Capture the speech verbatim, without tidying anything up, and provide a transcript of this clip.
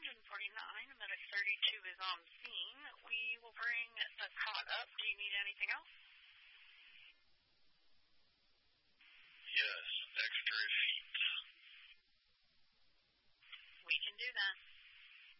engine forty-nine, medic thirty-two is on scene. We will bring the cot up. Do you need anything else?